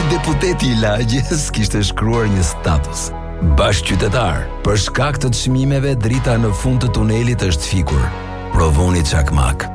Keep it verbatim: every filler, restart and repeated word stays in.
deputeti i lagjes kishte shkruar një status. Bashkëqytetar, për shkak të çmimeve drita në fund të tunelit është fikur. Provoni çakmak.